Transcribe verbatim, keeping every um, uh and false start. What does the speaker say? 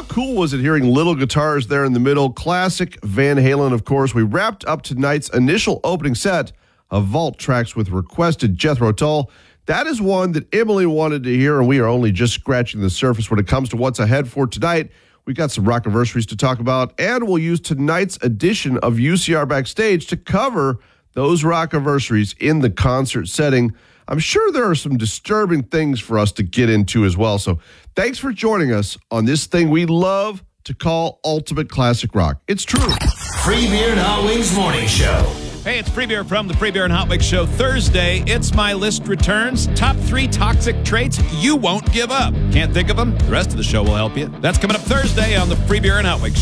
cool was it hearing little guitars there in the middle? Classic Van Halen, of course. We wrapped up tonight's initial opening set of Vault tracks with requested Jethro Tull. That is one that Emily wanted to hear, and we are only just scratching the surface when it comes to what's ahead for tonight. We got some rock-anniversaries to talk about, and we'll use tonight's edition of U C R Backstage to cover those rock-anniversaries in the concert setting. I'm sure there are some disturbing things for us to get into as well. So thanks for joining us on this thing we love to call Ultimate Classic Rock. It's true. Free Beer and Hot Wings Morning Show. Hey, it's Free Beer from the Free Beer and Hot Wings Show. Thursday, It's My List returns. Top three toxic traits you won't give up. Can't think of them? The rest of the show will help you. That's coming up Thursday on the Free Beer and Hot Wings Show.